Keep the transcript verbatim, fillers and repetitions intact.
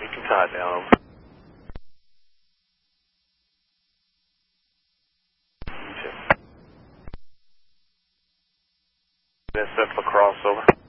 You can tie it down. Over. That's set for crossover.